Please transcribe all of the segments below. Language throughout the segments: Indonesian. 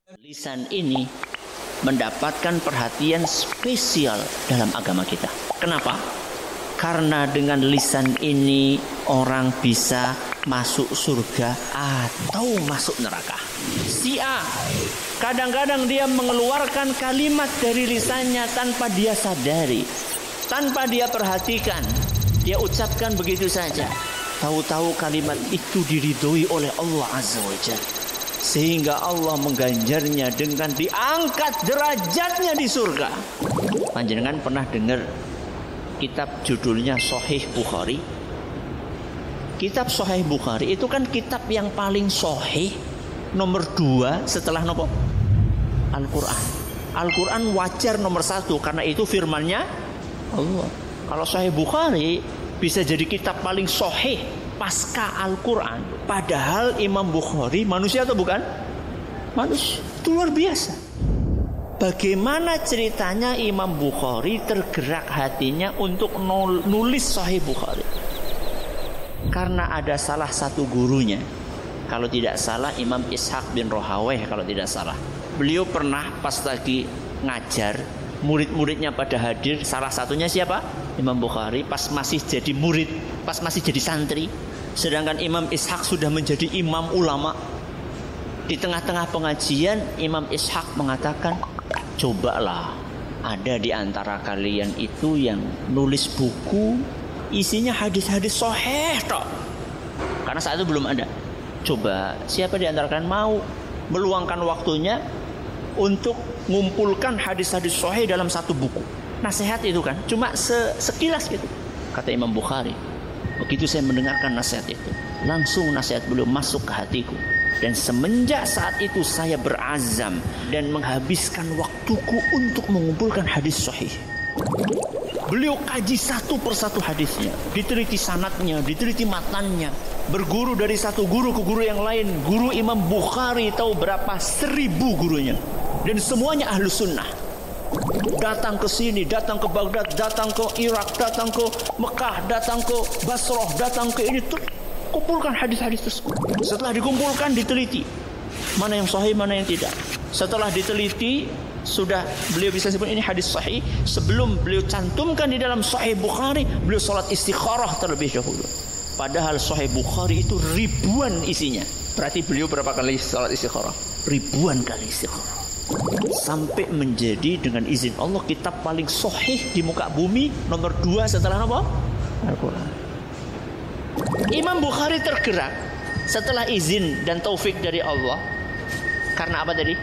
Lisan ini mendapatkan perhatian spesial dalam agama kita. Kenapa? Karena dengan lisan ini orang bisa masuk surga atau masuk neraka. Si A kadang-kadang dia mengeluarkan kalimat dari lisannya tanpa dia sadari, tanpa dia perhatikan. Dia ucapkan begitu saja. Tahu-tahu kalimat itu diridhoi oleh Allah Azza wa Jalla, sehingga Allah mengganjarnya dengan diangkat derajatnya di surga. Panjenengan pernah dengar kitab judulnya Sahih Bukhari? Kitab Sahih Bukhari itu kan kitab yang paling sahih, nomor 2 setelah nopo? Al-Quran. Al-Quran wajar nomor 1 karena itu firmannya Allah. Kalau Sahih Bukhari bisa jadi kitab paling sahih pasca Al-Quran. Padahal Imam Bukhari manusia atau bukan? Manusia. Itu luar biasa. Bagaimana ceritanya Imam Bukhari tergerak hatinya untuk nulis Sahih Bukhari? Karena ada salah satu gurunya, kalau tidak salah Imam Ishaq bin Rahawayh kalau tidak salah. Beliau pernah pas lagi ngajar, murid-muridnya pada hadir. Salah satunya siapa? Imam Bukhari pas masih jadi murid, pas masih jadi santri. Sedangkan Imam Ishaq sudah menjadi imam ulama. Di tengah-tengah pengajian Imam Ishaq mengatakan, cobalah ada di antara kalian itu yang nulis buku isinya hadis-hadis sahih tok. Karena saat itu belum ada. Coba siapa di antara kalian mau meluangkan waktunya untuk mengumpulkan hadis-hadis sahih dalam satu buku. Nasihat itu kan cuma sekilas gitu. Kata Imam Bukhari, begitu saya mendengarkan nasihat itu, langsung nasihat beliau masuk ke hatiku. Dan semenjak saat itu saya berazam dan menghabiskan waktuku untuk mengumpulkan hadis sahih. Beliau kaji satu persatu hadisnya, diteliti sanadnya, diteliti matnanya, berguru dari satu guru ke guru yang lain. Guru Imam Bukhari tahu berapa 1000 gurunya, dan semuanya ahlu sunnah. Datang ke sini, datang ke Baghdad, datang ke Irak, datang ke Mekah, datang ke Basrah, datang ke ini, kumpulkan hadis-hadis tersebut. Setelah dikumpulkan, diteliti mana yang sahih, mana yang tidak. Setelah diteliti, sudah beliau bisa sebut ini hadis sahih. Sebelum beliau cantumkan di dalam Sahih Bukhari, beliau sholat istikharah terlebih dahulu. Padahal Sahih Bukhari itu ribuan isinya. Berarti beliau berapa kali sholat istikharah? Ribuan kali istikharah. Sampai menjadi dengan izin Allah kitab paling sahih di muka bumi, nomor 2 setelah apa? Al-Quran. Imam Bukhari tergerak setelah izin dan taufik dari Allah. Karena apa tadi?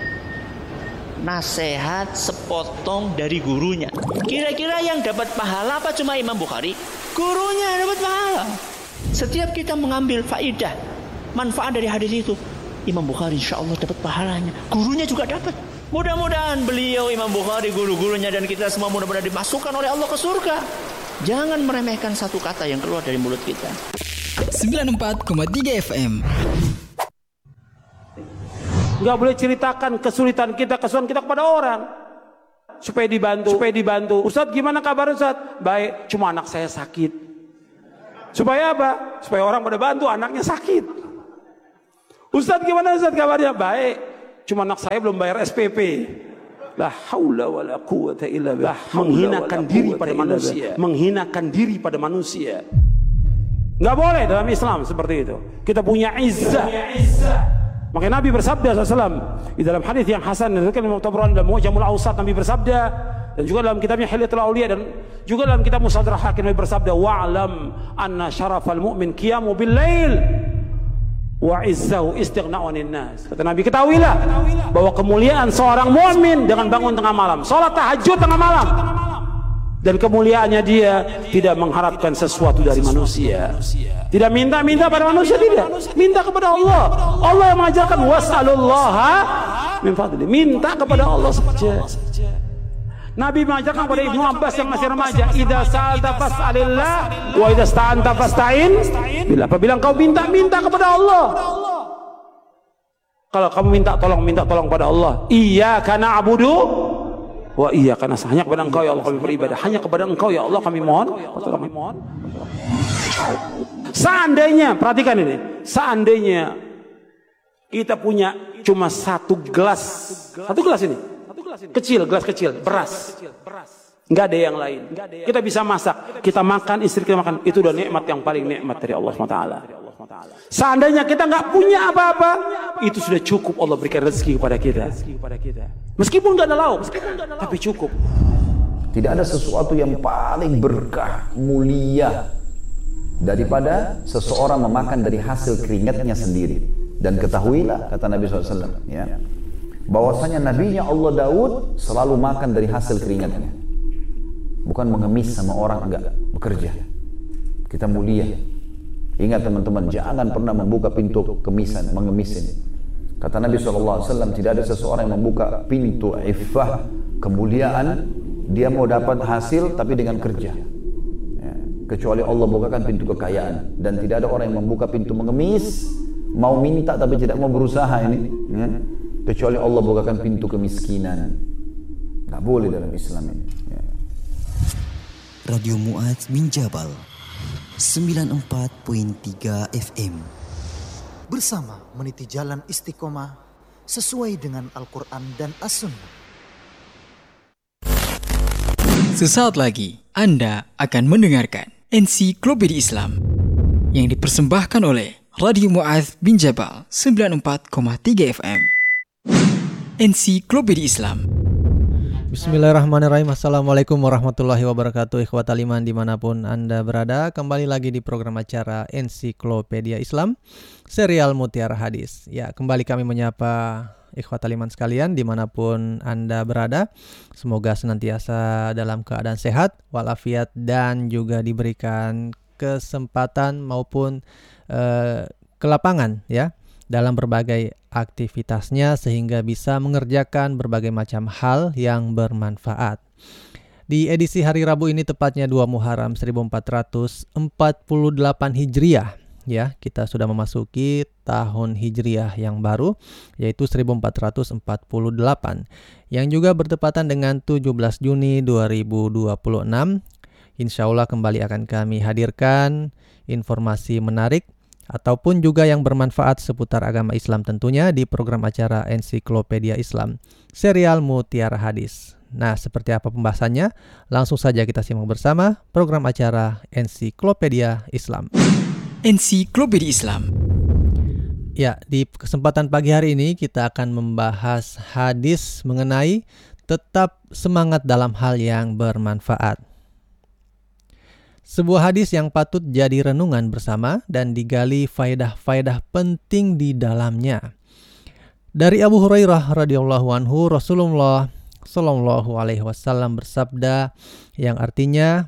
Nasihat sepotong dari gurunya. Kira-kira yang dapat pahala apa cuma Imam Bukhari? Gurunya yang dapat pahala. Setiap kita mengambil faidah, manfaat dari hadis itu, Imam Bukhari insya Allah dapat pahalanya. Gurunya juga dapat. Mudah-mudahan beliau Imam Bukhari, guru-gurunya dan kita semua mudah-mudahan dimasukkan oleh Allah ke surga. Jangan meremehkan satu kata yang keluar dari mulut kita. 94,3 FM. Enggak boleh ceritakan kesulitan kita kepada orang supaya dibantu. Ustaz, gimana kabar Ustaz? Baik, cuma anak saya sakit. Supaya apa? Supaya orang pada bantu anaknya sakit. Ustaz, gimana Ustaz kabarnya? Baik, cuma anak saya belum bayar SPP. La haula wala quwata illa billah. Menghinakan diri pada manusia. Enggak boleh dalam Islam seperti itu. Kita punya izzah. Maka Nabi bersabda SAW di dalam hadis yang hasan, diriwayatkan Imam Tabrani dalam Mu'jamul Awsat, Nabi bersabda, dan juga dalam kitabnya Hilyatul Auliya, dan juga dalam kitab Mustadrak Hakim, Nabi bersabda, wa'lam anna syarafal mu'min qiyamu bil lail wa izzahu istighna'u 'anil nas. Kata Nabi, ketahuilah bahwa kemuliaan seorang mukmin dengan bangun tengah malam, salat tahajud tengah malam, dan kemuliaannya dia tidak mengharapkan sesuatu dari manusia. Tidak minta pada manusia, tidak. Minta kepada Allah. Allah yang mengajarkan was'alullaha min fadli. Minta kepada Allah saja. Nabi mengajarkan kepada Ibnu Abbas yang masih remaja, idza sa'alta fas'alillah wa idza sta'anta fasta'in billah. Apabila engkau minta kepada Allah. Kalau kamu minta tolong pada Allah. Iyyaka na'budu wa iyyaka nasta'in. Hanya kepada engkau ya Allah kami beribadah. Hanya kepada engkau ya Allah kami mohon. Seandainya, perhatikan ini, seandainya Kita punya cuma satu gelas ini, kecil, gelas kecil, beras. Nggak ada yang lain. Kita bisa masak, kita makan, istri kita makan. Itu udah nikmat yang paling nikmat dari Allah SWT. Seandainya kita nggak punya apa-apa, itu sudah cukup Allah berikan rezeki kepada kita. Meskipun nggak ada lauk, tapi cukup. Tidak ada sesuatu yang paling berkah, mulia daripada seseorang memakan dari hasil keringatnya sendiri. Dan ketahuilah, kata Nabi SAW, ya, bahwasanya nabinya Allah Daud selalu makan dari hasil keringatnya. Bukan mengemis sama orang, enggak, bekerja. Kita mulia. Ingat teman-teman, jangan pernah membuka pintu kemisan, mengemisin. Kata Nabi SAW, tidak ada seseorang yang membuka pintu iffah, kemuliaan, dia mau dapat hasil tapi dengan kerja. Ya, kecuali Allah bukakan pintu kekayaan. Dan tidak ada orang yang membuka pintu mengemis, mau minta tapi tidak mau berusaha ini. Ya, kecuali Allah bukakan pintu kemiskinan. Nggak boleh dalam Islam ini. Ya. Radio Mu'adz bin Jabal 94.3 FM. Bersama meniti jalan istiqomah sesuai dengan Al-Quran dan As-Sunnah. Sesaat lagi Anda akan mendengarkan Ensiklopedia Islam yang dipersembahkan oleh Radio Mu'adz bin Jabal 94.3 FM. Ensiklopedia Islam. Bismillahirrahmanirrahim. Assalamualaikum warahmatullahi wabarakatuh. Ikhwatal iman dimanapun Anda berada, kembali lagi di program acara Ensiklopedia Islam, serial Mutiara Hadis. Ya, kembali kami menyapa ikhwatal iman sekalian dimanapun Anda berada. Semoga senantiasa dalam keadaan sehat walafiat dan juga diberikan kesempatan maupun kelapangan ya dalam berbagai aktivitasnya sehingga bisa mengerjakan berbagai macam hal yang bermanfaat. Di edisi hari Rabu ini tepatnya 2 Muharram 1448 Hijriah ya, kita sudah memasuki tahun Hijriah yang baru yaitu 1448 yang juga bertepatan dengan 17 Juni 2026. Insya Allah kembali akan kami hadirkan informasi menarik ataupun juga yang bermanfaat seputar agama Islam tentunya di program acara Ensiklopedia Islam, serial Mutiara Hadis. Nah, seperti apa pembahasannya? Langsung saja kita simak bersama program acara Ensiklopedia Islam. Ensiklopedia Islam. Ya, di kesempatan pagi hari ini kita akan membahas hadis mengenai tetap semangat dalam hal yang bermanfaat. Sebuah hadis yang patut jadi renungan bersama dan digali faedah-faedah penting di dalamnya. Dari Abu Hurairah radhiyallahu anhu, Rasulullah sallallahu alaihi wasallam bersabda yang artinya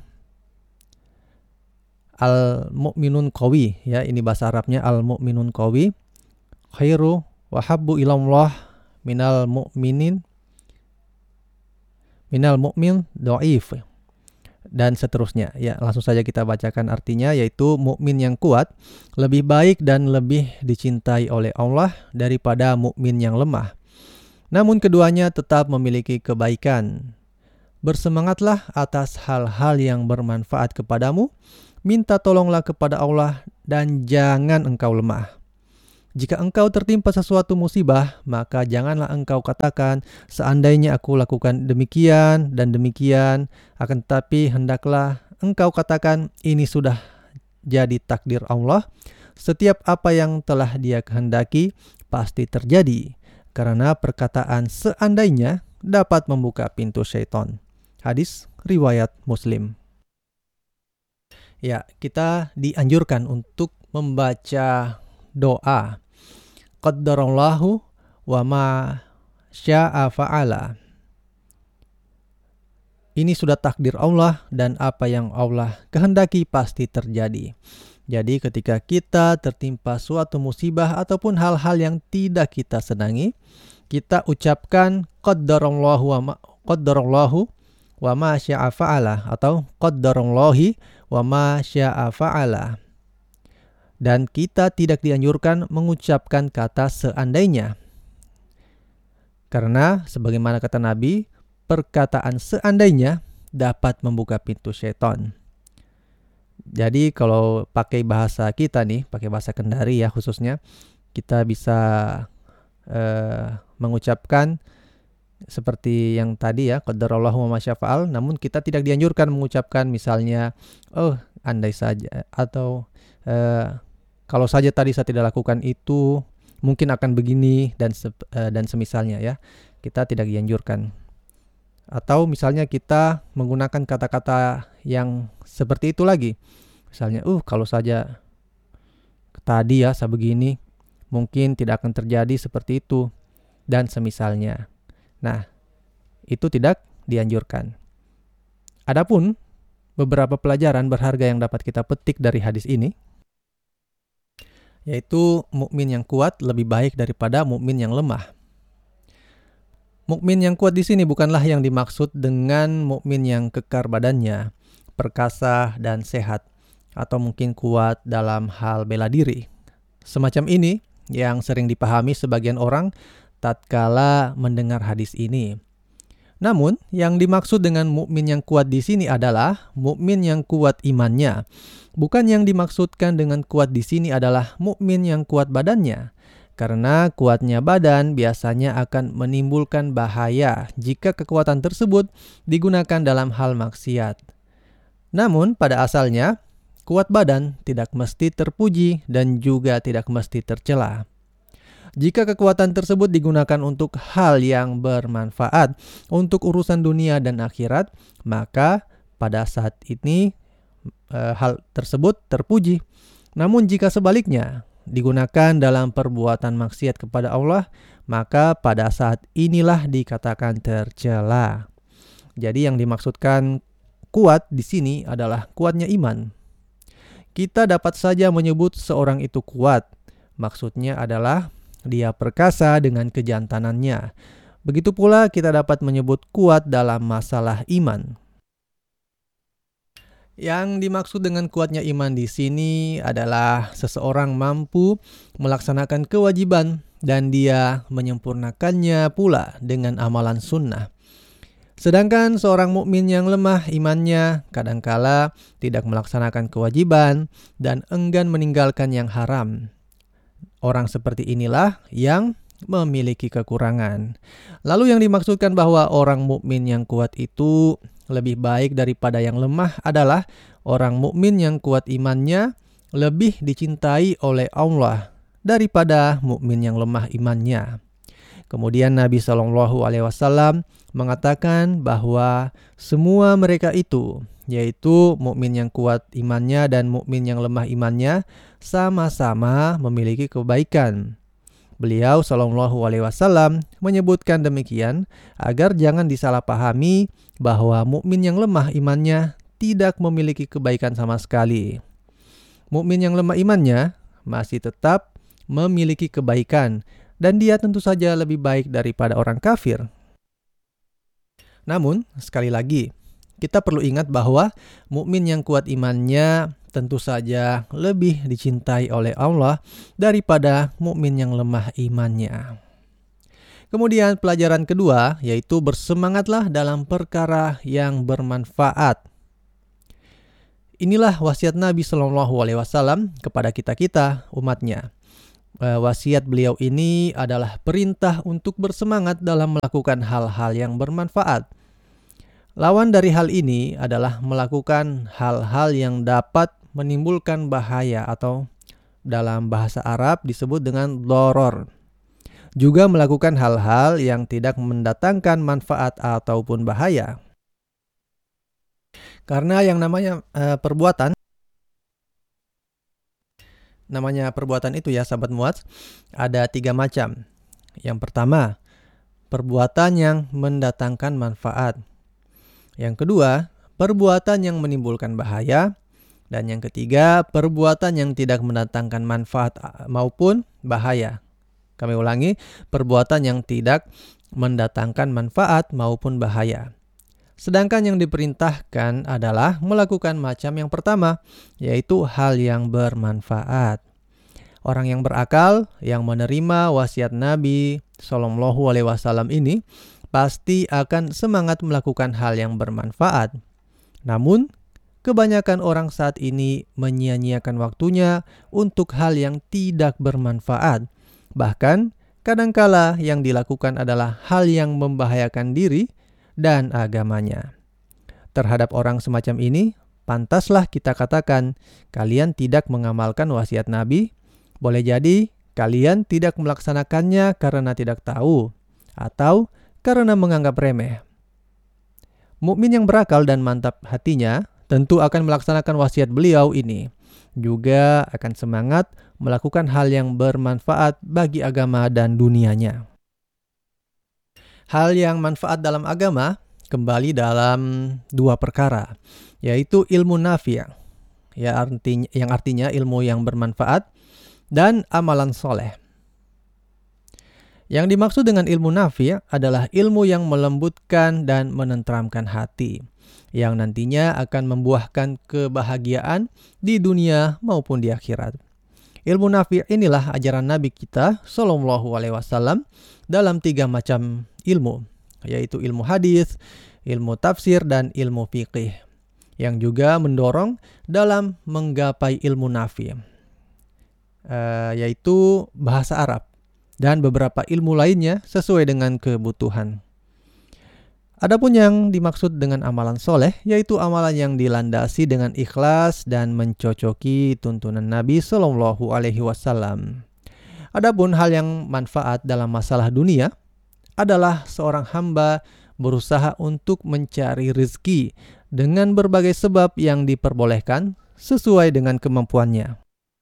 al-mu'minun qawi ya, ini bahasa Arabnya al-mu'minun qawi khairu wa habbu ilallah minal mu'min dhaif. Dan seterusnya ya, langsung saja kita bacakan artinya, yaitu mukmin yang kuat lebih baik dan lebih dicintai oleh Allah daripada mukmin yang lemah. Namun keduanya tetap memiliki kebaikan. Bersemangatlah atas hal-hal yang bermanfaat kepadamu, minta tolonglah kepada Allah dan jangan engkau lemah. Jika engkau tertimpa sesuatu musibah, maka janganlah engkau katakan, seandainya aku lakukan demikian dan demikian, akan tetapi hendaklah engkau katakan, ini sudah jadi takdir Allah. Setiap apa yang telah Dia kehendaki pasti terjadi, karena perkataan seandainya dapat membuka pintu syaitan. Hadis riwayat Muslim. Ya, kita dianjurkan untuk membaca doa qaddarallahu wa ma syaa fa'ala. Ini sudah takdir Allah dan apa yang Allah kehendaki pasti terjadi. Jadi ketika kita tertimpa suatu musibah ataupun hal-hal yang tidak kita senangi, kita ucapkan qaddarallahu wa ma syaa fa'ala atau qaddarallahi wa ma syaa fa'ala. Dan kita tidak dianjurkan mengucapkan kata seandainya. Karena sebagaimana kata Nabi, perkataan seandainya dapat membuka pintu syaitan. Jadi kalau pakai bahasa kita nih, pakai bahasa Kendari ya khususnya, kita bisa mengucapkan seperti yang tadi ya, qadarallahu wa ma syafa'al, namun kita tidak dianjurkan mengucapkan misalnya, andai saja, atau kalau saja tadi saya tidak lakukan itu, mungkin akan begini, dan semisalnya ya. Kita tidak dianjurkan. Atau misalnya kita menggunakan kata-kata yang seperti itu lagi. Misalnya, kalau saja tadi ya saya begini, mungkin tidak akan terjadi seperti itu, dan semisalnya. Nah, itu tidak dianjurkan. Adapun beberapa pelajaran berharga yang dapat kita petik dari hadis ini, yaitu mukmin yang kuat lebih baik daripada mukmin yang lemah. Mukmin yang kuat di sini bukanlah yang dimaksud dengan mukmin yang kekar badannya, perkasa dan sehat, atau mungkin kuat dalam hal bela diri. Semacam ini yang sering dipahami sebagian orang tatkala mendengar hadis ini. Namun, yang dimaksud dengan mukmin yang kuat di sini adalah mukmin yang kuat imannya. Bukan yang dimaksudkan dengan kuat di sini adalah mukmin yang kuat badannya. Karena kuatnya badan biasanya akan menimbulkan bahaya jika kekuatan tersebut digunakan dalam hal maksiat. Namun, pada asalnya, kuat badan tidak mesti terpuji dan juga tidak mesti tercela. Jika kekuatan tersebut digunakan untuk hal yang bermanfaat, untuk urusan dunia dan akhirat, maka pada saat ini hal tersebut terpuji. Namun jika sebaliknya digunakan dalam perbuatan maksiat kepada Allah, maka pada saat inilah dikatakan tercela. Jadi yang dimaksudkan kuat di sini adalah kuatnya iman. Kita dapat saja menyebut seorang itu kuat. Maksudnya adalah dia perkasa dengan kejantanannya. Begitu pula kita dapat menyebut kuat dalam masalah iman. Yang dimaksud dengan kuatnya iman di sini adalah seseorang mampu melaksanakan kewajiban dan dia menyempurnakannya pula dengan amalan sunnah. Sedangkan seorang mukmin yang lemah imannya kadangkala tidak melaksanakan kewajiban dan enggan meninggalkan yang haram. Orang seperti inilah yang memiliki kekurangan. Lalu yang dimaksudkan bahwa orang mukmin yang kuat itu lebih baik daripada yang lemah adalah orang mukmin yang kuat imannya lebih dicintai oleh Allah daripada mukmin yang lemah imannya. Kemudian Nabi SAW mengatakan bahwa semua mereka itu, yaitu mukmin yang kuat imannya dan mukmin yang lemah imannya, sama-sama memiliki kebaikan. Beliau SAW menyebutkan demikian agar jangan disalahpahami bahwa mukmin yang lemah imannya tidak memiliki kebaikan sama sekali. Mukmin yang lemah imannya masih tetap memiliki kebaikan dan dia tentu saja lebih baik daripada orang kafir. Namun, sekali lagi, kita perlu ingat bahwa mukmin yang kuat imannya tentu saja lebih dicintai oleh Allah daripada mukmin yang lemah imannya. Kemudian pelajaran kedua yaitu bersemangatlah dalam perkara yang bermanfaat. Inilah wasiat Nabi SAW kepada kita umatnya. Wasiat beliau ini adalah perintah untuk bersemangat dalam melakukan hal-hal yang bermanfaat. Lawan dari hal ini adalah melakukan hal-hal yang dapat menimbulkan bahaya atau dalam bahasa Arab disebut dengan doror. Juga melakukan hal-hal yang tidak mendatangkan manfaat ataupun bahaya. Karena yang namanya perbuatan itu ya sahabat Muadz, ada 3 macam. Yang pertama, perbuatan yang mendatangkan manfaat. Yang kedua, perbuatan yang menimbulkan bahaya. Dan yang ketiga, perbuatan yang tidak mendatangkan manfaat maupun bahaya. Kami ulangi, perbuatan yang tidak mendatangkan manfaat maupun bahaya. Sedangkan yang diperintahkan adalah melakukan macam yang pertama, yaitu hal yang bermanfaat. Orang yang berakal, yang menerima wasiat Nabi SAW ini, pasti akan semangat melakukan hal yang bermanfaat. Namun, kebanyakan orang saat ini menyia-nyiakan waktunya untuk hal yang tidak bermanfaat. Bahkan, kadangkala yang dilakukan adalah hal yang membahayakan diri dan agamanya. Terhadap orang semacam ini, pantaslah kita katakan, kalian tidak mengamalkan wasiat Nabi. Boleh jadi kalian tidak melaksanakannya karena tidak tahu atau karena menganggap remeh. Mukmin yang berakal dan mantap hatinya tentu akan melaksanakan wasiat beliau ini. Juga akan semangat melakukan hal yang bermanfaat bagi agama dan dunianya. Hal yang manfaat dalam agama kembali dalam dua perkara, yaitu ilmu nafi', yang artinya ilmu yang bermanfaat, dan amalan soleh. Yang dimaksud dengan ilmu nafi' adalah ilmu yang melembutkan dan menenteramkan hati, yang nantinya akan membuahkan kebahagiaan di dunia maupun di akhirat. Ilmu nafi' inilah ajaran Nabi kita Shallallahu Alaihi Wasallam dalam 3 macam ilmu, yaitu ilmu hadis, ilmu tafsir, dan ilmu fiqih, yang juga mendorong dalam menggapai ilmu nafi', yaitu bahasa Arab dan beberapa ilmu lainnya sesuai dengan kebutuhan. Adapun yang dimaksud dengan amalan soleh, yaitu amalan yang dilandasi dengan ikhlas dan mencocoki tuntunan Nabi Shallallahu Alaihi Wasallam. Adapun hal yang manfaat dalam masalah dunia adalah seorang hamba berusaha untuk mencari rezeki dengan berbagai sebab yang diperbolehkan sesuai dengan kemampuannya.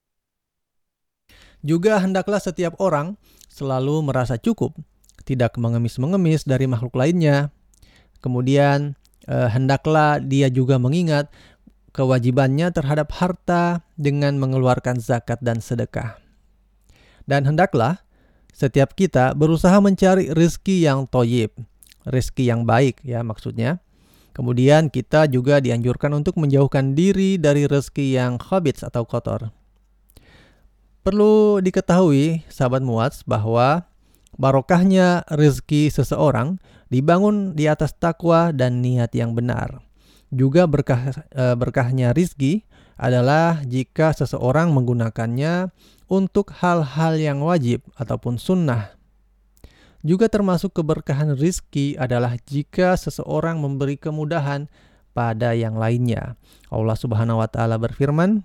Juga hendaklah setiap orang selalu merasa cukup, tidak mengemis-mengemis dari makhluk lainnya. Kemudian hendaklah dia juga mengingat kewajibannya terhadap harta dengan mengeluarkan zakat dan sedekah. Dan hendaklah setiap kita berusaha mencari rezeki yang thayyib, rezeki yang baik ya maksudnya. Kemudian kita juga dianjurkan untuk menjauhkan diri dari rezeki yang khabith atau kotor. Perlu diketahui sahabat Mu'adz bahwa barokahnya rezeki seseorang dibangun di atas takwa dan niat yang benar. Juga berkahnya rezeki adalah jika seseorang menggunakannya untuk hal-hal yang wajib ataupun sunnah. Juga termasuk keberkahan rezeki adalah jika seseorang memberi kemudahan pada yang lainnya. Allah Subhanahu wa taala berfirman,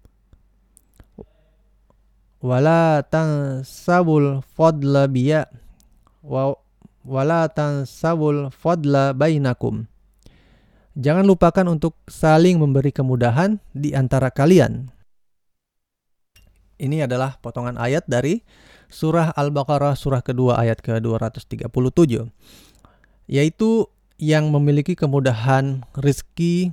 wala tansabul fadla biya wala tansabul fadla bainakum. Jangan lupakan untuk saling memberi kemudahan di antara kalian. Ini adalah potongan ayat dari surah Al-Baqarah surah kedua ayat ke-237, yaitu yang memiliki kemudahan rezeki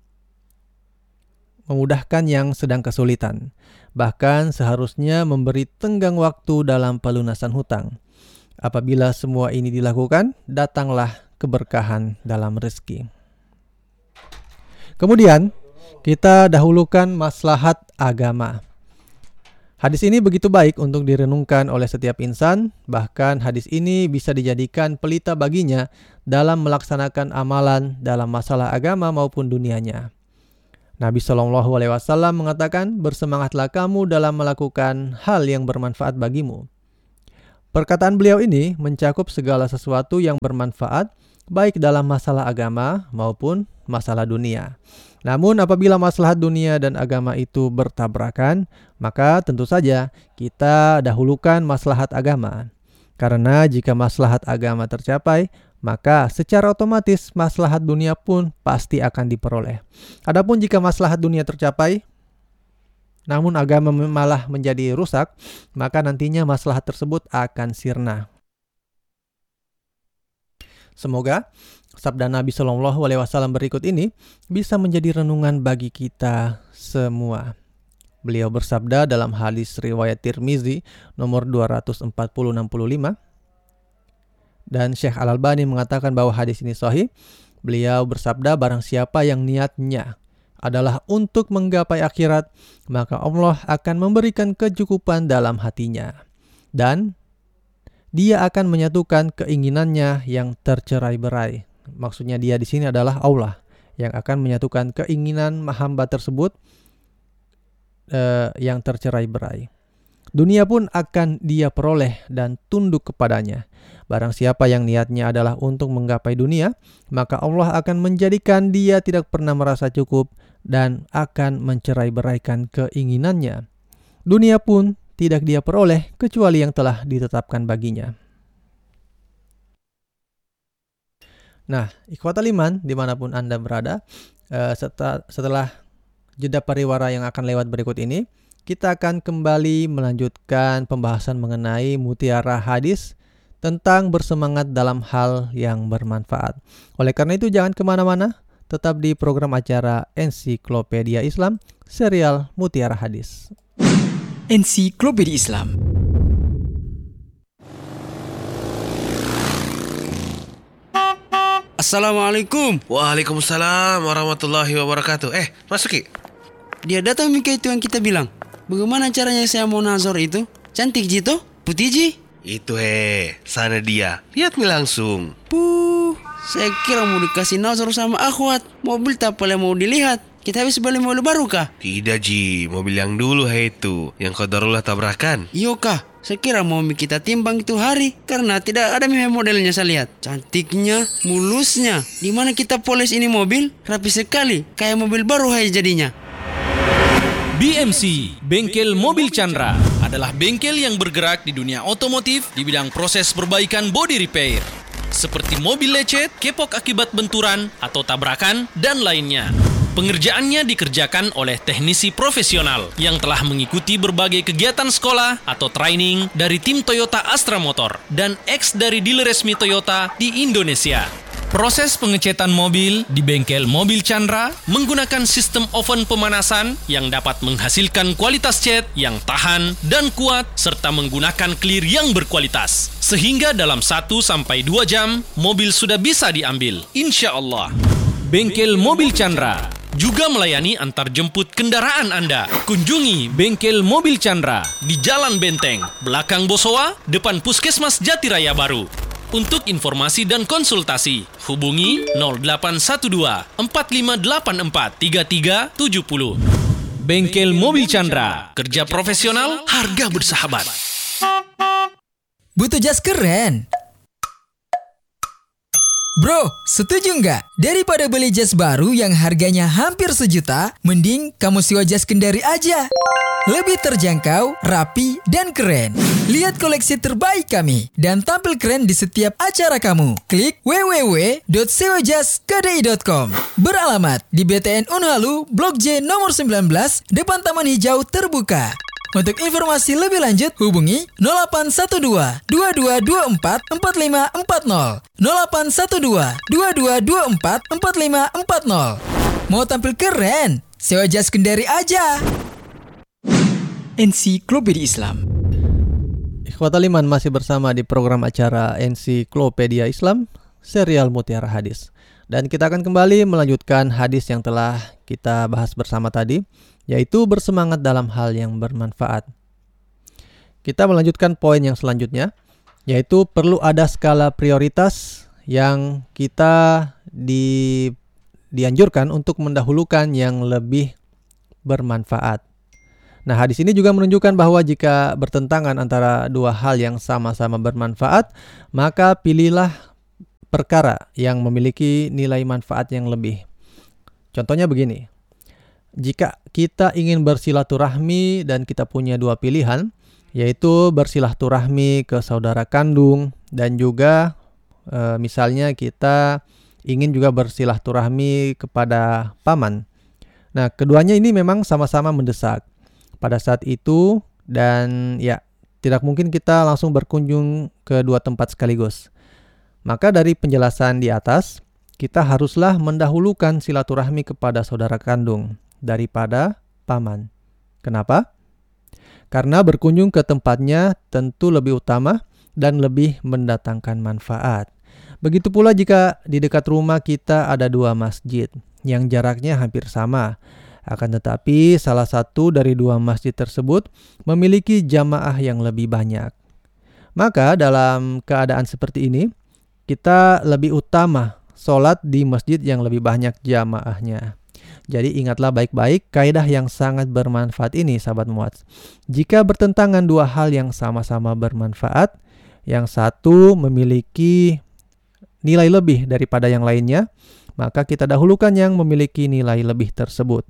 memudahkan yang sedang kesulitan. Bahkan seharusnya memberi tenggang waktu dalam pelunasan hutang. Apabila semua ini dilakukan, datanglah keberkahan dalam rezeki. Kemudian, kita dahulukan maslahat agama. Hadis ini begitu baik untuk direnungkan oleh setiap insan, bahkan hadis ini bisa dijadikan pelita baginya dalam melaksanakan amalan dalam masalah agama maupun dunianya. Nabi Shallallahu Alaihi Wasallam mengatakan, bersemangatlah kamu dalam melakukan hal yang bermanfaat bagimu. Perkataan beliau ini mencakup segala sesuatu yang bermanfaat, baik dalam masalah agama maupun masalah dunia. Namun apabila maslahat dunia dan agama itu bertabrakan, maka tentu saja kita dahulukan maslahat agama. Karena jika maslahat agama tercapai, maka secara otomatis maslahat dunia pun pasti akan diperoleh. Adapun jika maslahat dunia tercapai, namun agama malah menjadi rusak, maka nantinya maslahat tersebut akan sirna. Semoga sabda Nabi Shallallahu Alaihi Wasallam berikut ini bisa menjadi renungan bagi kita semua. Beliau bersabda dalam hadis riwayat Tirmizi nomor 24065. Dan Syekh Al-Albani mengatakan bahwa hadis ini sahih. Beliau bersabda, barang siapa yang niatnya adalah untuk menggapai akhirat, maka Allah akan memberikan kecukupan dalam hatinya. Dan dia akan menyatukan keinginannya yang tercerai-berai. Maksudnya dia di sini adalah Allah yang akan menyatukan keinginan hamba tersebut yang tercerai-berai. dunia pun akan dia peroleh dan tunduk kepadanya. Barang siapa yang niatnya adalah untuk menggapai dunia, maka Allah akan menjadikan dia tidak pernah merasa cukup dan akan mencerai-beraikan keinginannya. Dunia pun tidak dia peroleh kecuali yang telah ditetapkan baginya. Nah, ikhwatal iman dimanapun Anda berada, setelah jeda pariwara yang akan lewat berikut ini, kita akan kembali melanjutkan pembahasan mengenai mutiara hadis tentang bersemangat dalam hal yang bermanfaat. Oleh karena itu jangan kemana-mana, tetap di program acara Ensiklopedia Islam, serial Mutiara Hadis. Ensiklopedia Islam. Assalamualaikum. Waalaikumsalam warahmatullahi wabarakatuh. Masuki. Dia datang Mika itu yang kita bilang. Bagaimana caranya saya mau nazar itu? Cantik Jito? Putih Ji? Itu sana dia. Lihat nih langsung. Saya kira mau dikasih nazar sama akhwat. Mobil tak boleh mau dilihat. Kita habis beli mobil baru kah? Tidak Ji, mobil yang dulu itu, yang qadarullah tabrakan. Iyo kah? Saya kira mau kita timbang itu hari, karena tidak ada modelnya saya lihat. Cantiknya, mulusnya. Di mana kita polis ini mobil? Rapi sekali, kayak mobil baru jadinya. BMC, Bengkel Mobil Chandra, adalah bengkel yang bergerak di dunia otomotif di bidang proses perbaikan body repair. Seperti mobil lecet, kepok akibat benturan atau tabrakan, dan lainnya. Pengerjaannya dikerjakan oleh teknisi profesional yang telah mengikuti berbagai kegiatan sekolah atau training dari tim Toyota Astra Motor dan ex dari dealer resmi Toyota di Indonesia. Proses pengecetan mobil di bengkel Mobil Chandra menggunakan sistem oven pemanasan yang dapat menghasilkan kualitas cat yang tahan dan kuat serta menggunakan clear yang berkualitas. Sehingga dalam 1-2 jam, mobil sudah bisa diambil. Insya Allah. Bengkel Mobil Chandra juga melayani antar jemput kendaraan Anda. Kunjungi Bengkel Mobil Chandra di Jalan Benteng, belakang Bosowa, depan Puskesmas Jatiraya Baru. Untuk informasi dan konsultasi, hubungi 0812 4584 3370. Bengkel Mobil Chandra, kerja profesional, harga bersahabat. Butuh jas keren? Bro, setuju nggak? Daripada beli jas baru yang harganya hampir 1 juta, mending kamu sewa jas Kendari aja. Lebih terjangkau, rapi, dan keren. Lihat koleksi terbaik kami dan tampil keren di setiap acara kamu. Klik www.sewajaskedai.com. Beralamat di BTN Unhalu, Blok J nomor 19, depan Taman Hijau terbuka. Untuk informasi lebih lanjut, hubungi 0812 2224 4540. 0812 2224 4540. Mau tampil keren? Sewa jas Kendari aja. Ensiklopedia Islam. Ikhwatal iman masih bersama di program acara Ensiklopedia Islam, serial Mutiara Hadis. Dan kita akan kembali melanjutkan hadis yang telah kita bahas bersama tadi, yaitu bersemangat dalam hal yang bermanfaat. Kita melanjutkan poin yang selanjutnya, yaitu perlu ada skala prioritas yang kita dianjurkan untuk mendahulukan yang lebih bermanfaat. Nah, hadis ini juga menunjukkan bahwa jika bertentangan antara dua hal yang sama-sama bermanfaat, maka pilihlah perkara yang memiliki nilai manfaat yang lebih. Contohnya begini, jika kita ingin bersilaturahmi dan kita punya dua pilihan, yaitu bersilaturahmi ke saudara kandung dan juga misalnya kita ingin juga bersilaturahmi kepada paman. Nah, keduanya ini memang sama-sama mendesak pada saat itu, dan ya tidak mungkin kita langsung berkunjung ke dua tempat sekaligus. Maka dari penjelasan di atas, kita haruslah mendahulukan silaturahmi kepada saudara kandung daripada paman. Kenapa? Karena berkunjung ke tempatnya tentu lebih utama dan lebih mendatangkan manfaat. Begitu pula jika di dekat rumah kita ada dua masjid yang jaraknya hampir sama. Akan tetapi salah satu dari dua masjid tersebut memiliki jamaah yang lebih banyak. Maka dalam keadaan seperti ini, kita lebih utama sholat di masjid yang lebih banyak jamaahnya. Jadi ingatlah baik-baik kaidah yang sangat bermanfaat ini, sahabat Muaz. Jika bertentangan dua hal yang sama-sama bermanfaat, yang satu memiliki nilai lebih daripada yang lainnya, maka kita dahulukan yang memiliki nilai lebih tersebut.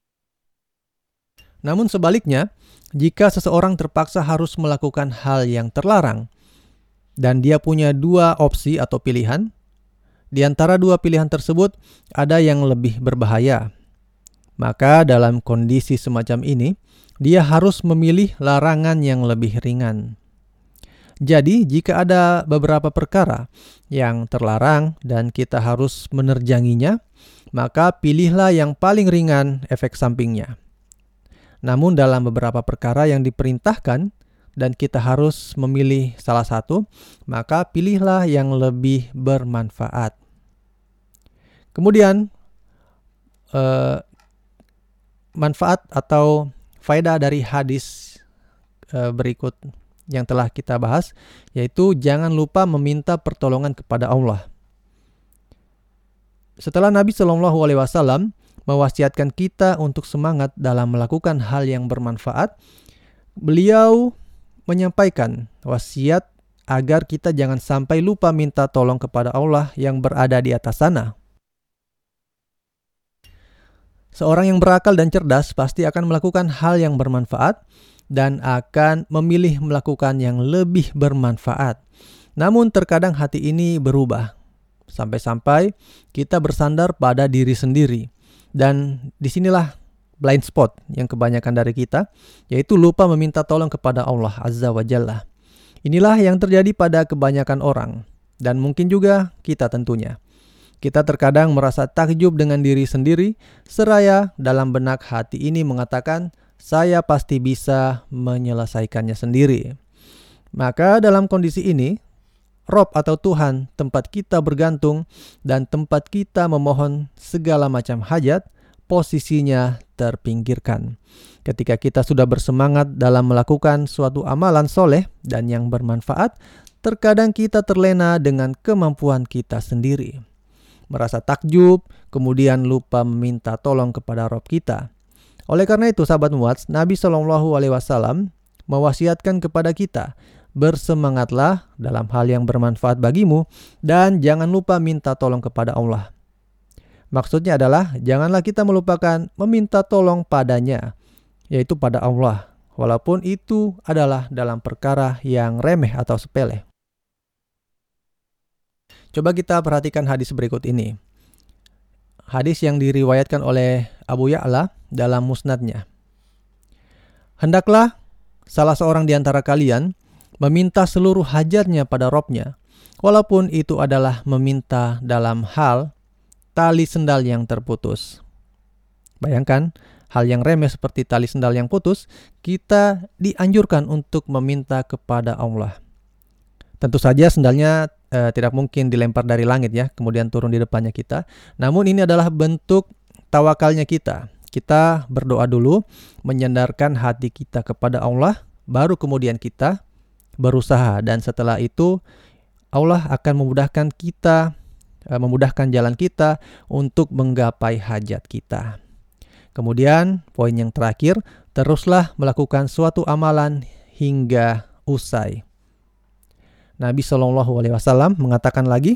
Namun sebaliknya, jika seseorang terpaksa harus melakukan hal yang terlarang, dan dia punya dua opsi atau pilihan, di antara dua pilihan tersebut ada yang lebih berbahaya, maka dalam kondisi semacam ini, dia harus memilih larangan yang lebih ringan. Jadi, jika ada beberapa perkara yang terlarang dan kita harus menerjanginya, maka pilihlah yang paling ringan efek sampingnya. Namun dalam beberapa perkara yang diperintahkan dan kita harus memilih salah satu, maka pilihlah yang lebih bermanfaat. Kemudian, manfaat atau faedah dari hadis berikut yang telah kita bahas, yaitu jangan lupa meminta pertolongan kepada Allah. Setelah Nabi SAW mewasiatkan kita untuk semangat dalam melakukan hal yang bermanfaat, beliau menyampaikan wasiat agar kita jangan sampai lupa minta tolong kepada Allah yang berada di atas sana. Seorang yang berakal dan cerdas pasti akan melakukan hal yang bermanfaat dan akan memilih melakukan yang lebih bermanfaat. Namun terkadang hati ini berubah, sampai-sampai kita bersandar pada diri sendiri. Dan disinilah blind spot yang kebanyakan dari kita, yaitu lupa meminta tolong kepada Allah Azza wa Jalla. Inilah yang terjadi pada kebanyakan orang, dan mungkin juga kita tentunya. Kita terkadang merasa takjub dengan diri sendiri, seraya dalam benak hati ini mengatakan, saya pasti bisa menyelesaikannya sendiri. Maka dalam kondisi ini, Rob atau Tuhan tempat kita bergantung dan tempat kita memohon segala macam hajat, posisinya terpinggirkan. Ketika kita sudah bersemangat dalam melakukan suatu amalan soleh dan yang bermanfaat, terkadang kita terlena dengan kemampuan kita sendiri. Merasa takjub, kemudian lupa meminta tolong kepada Rob kita. Oleh karena itu, sahabat Muaz, Nabi SAW mewasiatkan kepada kita, bersemangatlah dalam hal yang bermanfaat bagimu dan jangan lupa minta tolong kepada Allah. Maksudnya adalah janganlah kita melupakan meminta tolong padanya, yaitu pada Allah, walaupun itu adalah dalam perkara yang remeh atau sepele. Coba kita perhatikan hadis berikut ini. Hadis yang diriwayatkan oleh Abu Ya'la dalam musnadnya. Hendaklah salah seorang di antara kalian meminta seluruh hajatnya pada Robnya, walaupun itu adalah meminta dalam hal tali sendal yang terputus. Bayangkan, hal yang remeh seperti tali sendal yang putus, kita dianjurkan untuk meminta kepada Allah. Tentu saja sendalnya tidak mungkin dilempar dari langit ya, kemudian turun di depannya kita. Namun ini adalah bentuk tawakalnya kita. Kita berdoa dulu, menyandarkan hati kita kepada Allah, baru kemudian kita berusaha. Dan setelah itu Allah akan memudahkan jalan kita untuk menggapai hajat kita. Kemudian poin yang terakhir, teruslah melakukan suatu amalan hingga usai. Nabi SAW mengatakan lagi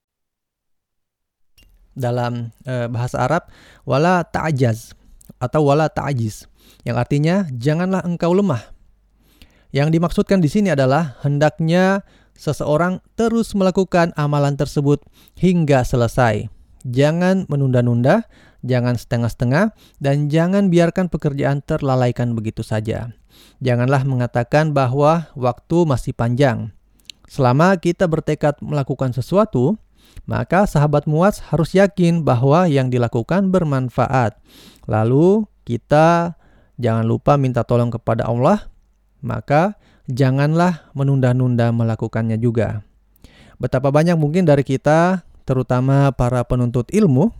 dalam bahasa Arab, wala ta'jaz atau wala ta'jiz, yang artinya janganlah engkau lemah. Yang dimaksudkan di sini adalah hendaknya seseorang terus melakukan amalan tersebut hingga selesai. Jangan menunda-nunda, jangan setengah-setengah, dan jangan biarkan pekerjaan terlalaikan begitu saja. Janganlah mengatakan bahwa waktu masih panjang. Selama kita bertekad melakukan sesuatu, maka sahabat Muaz harus yakin bahwa yang dilakukan bermanfaat. Lalu kita jangan lupa minta tolong kepada Allah, maka janganlah menunda-nunda melakukannya juga. Betapa banyak mungkin dari kita, terutama para penuntut ilmu,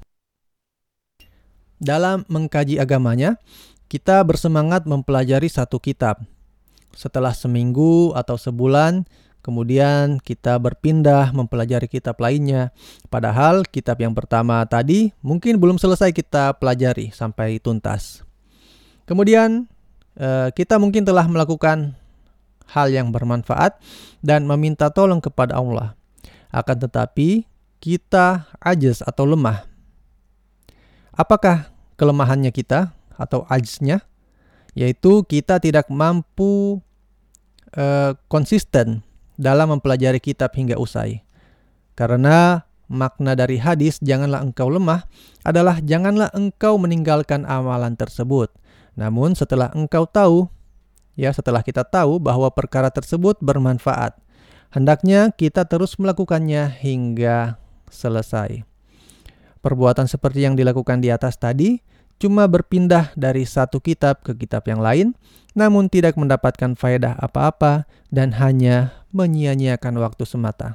dalam mengkaji agamanya, kita bersemangat mempelajari satu kitab. Setelah seminggu atau sebulan, kemudian kita berpindah mempelajari kitab lainnya. Padahal kitab yang pertama tadi mungkin belum selesai kita pelajari sampai tuntas. Kemudian kita mungkin telah melakukan hal yang bermanfaat dan meminta tolong kepada Allah. Akan tetapi kita ajaz atau lemah. Apakah kelemahannya kita atau ajznya? Yaitu kita tidak mampu konsisten dalam mempelajari kitab hingga usai. Karena makna dari hadis janganlah engkau lemah adalah janganlah engkau meninggalkan amalan tersebut. Namun setelah engkau tahu, setelah kita tahu bahwa perkara tersebut bermanfaat, hendaknya kita terus melakukannya hingga selesai. Perbuatan seperti yang dilakukan di atas tadi cuma berpindah dari satu kitab ke kitab yang lain, namun tidak mendapatkan faedah apa-apa dan hanya menyia-nyiakan waktu semata.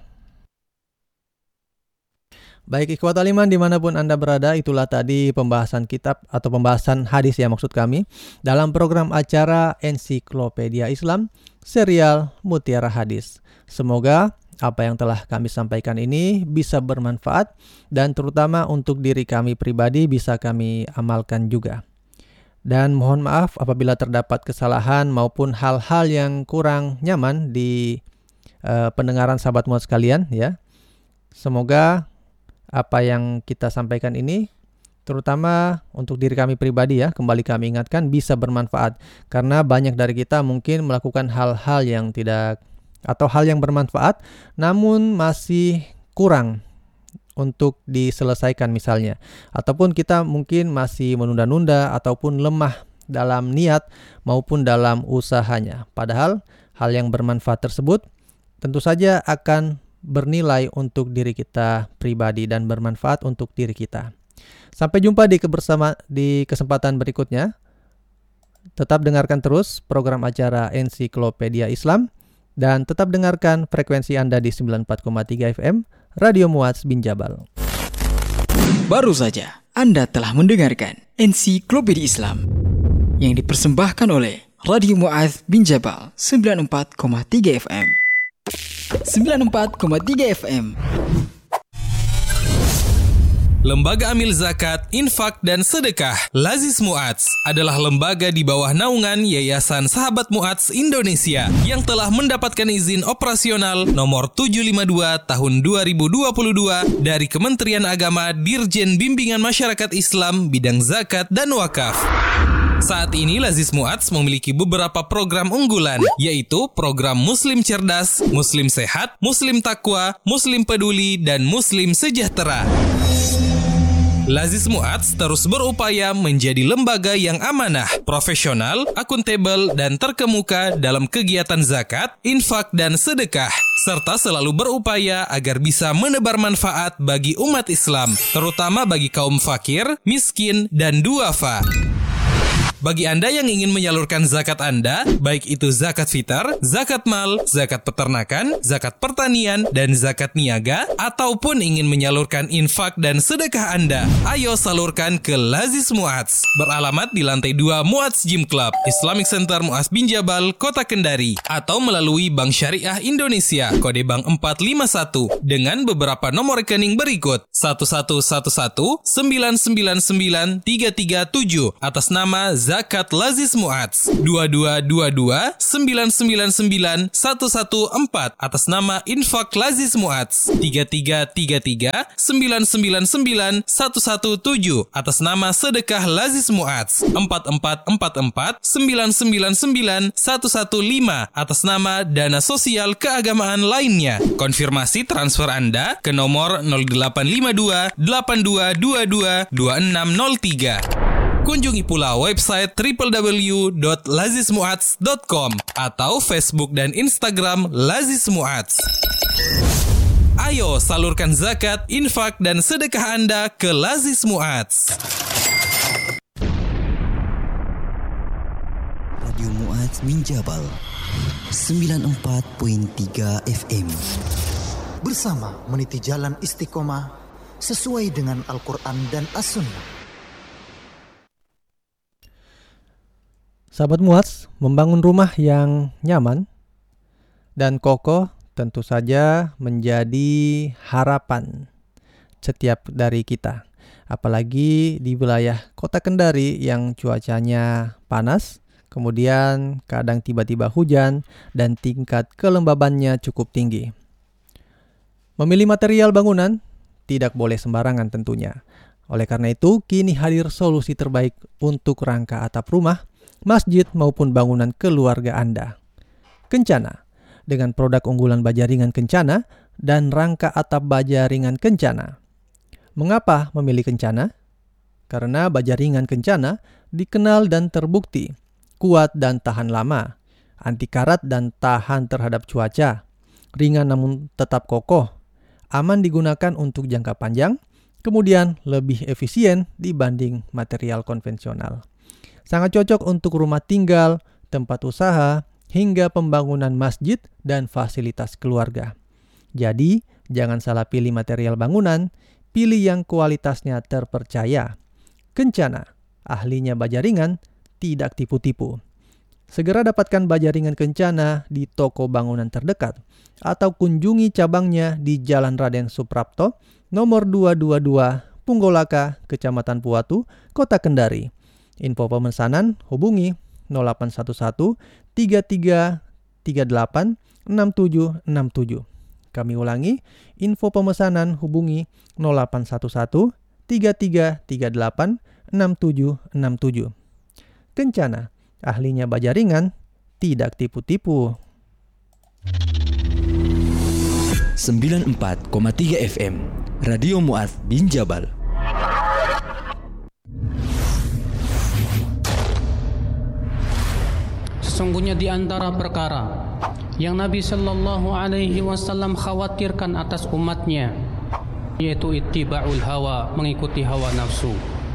Baik ikhwatal iman dimanapun Anda berada, itulah tadi pembahasan kitab atau pembahasan hadis ya maksud kami dalam program acara Ensiklopedia Islam serial Mutiara Hadis. Semoga apa yang telah kami sampaikan ini bisa bermanfaat dan terutama untuk diri kami pribadi bisa kami amalkan juga. Dan mohon maaf apabila terdapat kesalahan maupun hal-hal yang kurang nyaman di pendengaran sahabat muat sekalian ya. Semoga apa yang kita sampaikan ini terutama untuk diri kami pribadi ya, kembali kami ingatkan bisa bermanfaat karena banyak dari kita mungkin melakukan hal-hal yang tidak atau hal yang bermanfaat namun masih kurang untuk diselesaikan misalnya, ataupun kita mungkin masih menunda-nunda ataupun lemah dalam niat maupun dalam usahanya. Padahal hal yang bermanfaat tersebut tentu saja akan bernilai untuk diri kita pribadi dan bermanfaat untuk diri kita. Sampai jumpa di kesempatan berikutnya. Tetap dengarkan terus program acara Ensiklopedia Islam dan tetap dengarkan frekuensi Anda di 94,3 FM Radio Mu'adz bin Jabal. Baru saja Anda telah mendengarkan Ensiklopedia Islam yang dipersembahkan oleh Radio Mu'adz bin Jabal 94,3 FM. 94,3 FM. Lembaga Amil Zakat, Infak, dan Sedekah Lazis Mu'adz adalah lembaga di bawah naungan Yayasan Sahabat Mu'adz Indonesia yang telah mendapatkan izin operasional nomor 752 tahun 2022 dari Kementerian Agama Dirjen Bimbingan Masyarakat Islam Bidang Zakat dan Wakaf. Saat ini Lazis Mu'adz memiliki beberapa program unggulan, yaitu program Muslim Cerdas, Muslim Sehat, Muslim Takwa, Muslim Peduli, dan Muslim Sejahtera. Lazis Mu'adz terus berupaya menjadi lembaga yang amanah, profesional, akuntabel, dan terkemuka dalam kegiatan zakat, infak, dan sedekah, serta selalu berupaya agar bisa menebar manfaat bagi umat Islam, terutama bagi kaum fakir, miskin, dan duafa. Bagi Anda yang ingin menyalurkan zakat Anda, baik itu zakat fitar, zakat mal, zakat peternakan, zakat pertanian, dan zakat niaga, ataupun ingin menyalurkan infak dan sedekah Anda, ayo salurkan ke Lazis Mu'adz. Beralamat di lantai 2 Mu'adz Gym Club, Islamic Center Mu'adz bin Jabal, Kota Kendari, atau melalui Bank Syariah Indonesia, kode bank 451, dengan beberapa nomor rekening berikut: 1111-999-337 atas nama Zakat Lazis Mu'adz, 2222-999-114 atas nama Infak Lazis Mu'adz, 3333-999-117 atas nama Sedekah Lazis Mu'adz, 4444-999-115 atas nama Dana Sosial Keagamaan lainnya. Konfirmasi transfer Anda ke nomor 0852 8222 2603. Kunjungi pula website www.lazismuadz.com atau Facebook dan Instagram Lazis Mu'adz. Ayo salurkan zakat, infak, dan sedekah Anda ke Lazis Mu'adz. Radio Mu'adz bin Jabal 94.3 FM. Bersama meniti jalan istiqomah sesuai dengan Al-Quran dan As-Sunnah. Sahabat Mu'adz, membangun rumah yang nyaman dan kokoh tentu saja menjadi harapan setiap dari kita. Apalagi di wilayah Kota Kendari yang cuacanya panas, kemudian kadang tiba-tiba hujan dan tingkat kelembabannya cukup tinggi. Memilih material bangunan tidak boleh sembarangan tentunya. Oleh karena itu, kini hadir solusi terbaik untuk rangka atap rumah, masjid maupun bangunan keluarga Anda. Kencana, dengan produk unggulan baja ringan Kencana dan rangka atap baja ringan Kencana. Mengapa memilih Kencana? Karena baja ringan Kencana dikenal dan terbukti kuat dan tahan lama, anti karat dan tahan terhadap cuaca, ringan namun tetap kokoh, aman digunakan untuk jangka panjang, kemudian lebih efisien dibanding material konvensional. Sangat cocok untuk rumah tinggal, tempat usaha, hingga pembangunan masjid dan fasilitas keluarga. Jadi, jangan salah pilih material bangunan, pilih yang kualitasnya terpercaya. Kencana, ahlinya baja ringan, tidak tipu-tipu. Segera dapatkan baja ringan Kencana di toko bangunan terdekat atau kunjungi cabangnya di Jalan Raden Suprapto, nomor 222, Punggolaka, Kecamatan Puatu, Kota Kendari. Info pemesanan hubungi 0811 3338 6767. Kami ulangi, info pemesanan hubungi 0811 3338 6767. Kencana, ahlinya baja ringan, tidak tipu-tipu. 94,3 FM Radio Mu'adz bin Jabal. Sesungguhnya di antara perkara yang Nabi Sallallahu Alaihi Wasallam khawatirkan atas umatnya, yaitu ittiba'ul hawa, mengikuti hawa nafsu.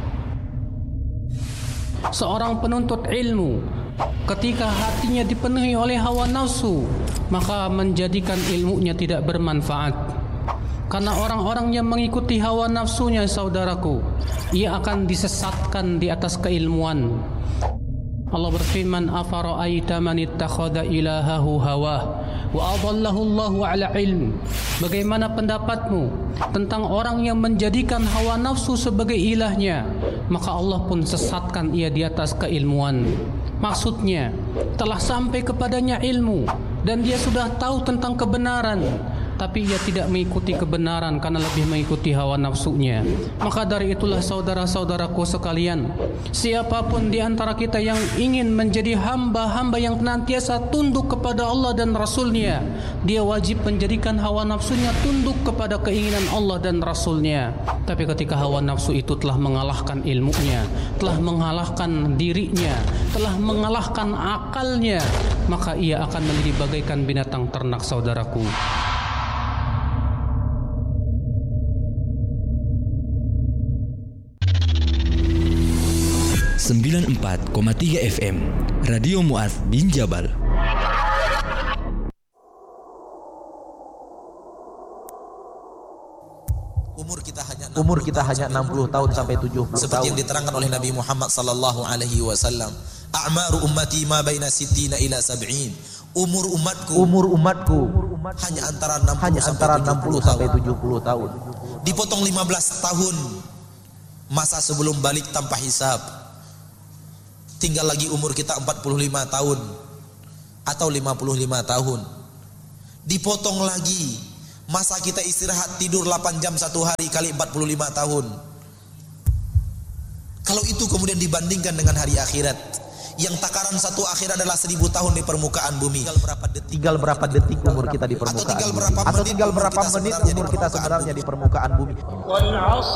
Seorang penuntut ilmu ketika hatinya dipenuhi oleh hawa nafsu, maka menjadikan ilmunya tidak bermanfaat. Karena orang-orang yang mengikuti hawa nafsunya, saudaraku, ia akan disesatkan di atas keilmuan. Allah berfirman, afara'aita man ittakhadha ilahahu hawah wa adallahu Allahu ala ilm. Bagaimana pendapatmu tentang orang yang menjadikan hawa nafsu sebagai ilahnya, maka Allah pun sesatkan ia di atas keilmuan. Maksudnya, telah sampai kepadanya ilmu dan dia sudah tahu tentang kebenaran, tapi ia tidak mengikuti kebenaran karena lebih mengikuti hawa nafsunya. Maka dari itulah saudara-saudaraku sekalian, siapapun di antara kita yang ingin menjadi hamba-hamba yang senantiasa tunduk kepada Allah dan Rasulnya, dia wajib menjadikan hawa nafsunya tunduk kepada keinginan Allah dan Rasulnya. Tapi ketika hawa nafsu itu telah mengalahkan ilmunya, telah mengalahkan dirinya, telah mengalahkan akalnya, maka ia akan menjadi bagaikan binatang ternak, saudaraku. 94,3 FM Radio Mu'adz bin Jabal. Umur kita hanya 60 tahun sampai 70 seperti tahun. yang diterangkan oleh Nabi Muhammad sallallahu alaihi wasallam, a'maru ummati ma baina 60 ila 70. Umur umatku hanya antara 60 sampai 70 tahun. Dipotong 15 tahun masa sebelum balik tanpa hisab. Tinggal lagi umur kita 45 tahun atau 55 tahun. Dipotong lagi masa kita istirahat tidur 8 jam satu hari kali 45 tahun. Kalau itu kemudian dibandingkan dengan hari akhirat, yang takaran satu akhir adalah 1000 tahun di permukaan bumi. Tinggal berapa detik umur kita di permukaan bumi? Atau tinggal berapa menit umur kita sebenarnya di permukaan bumi?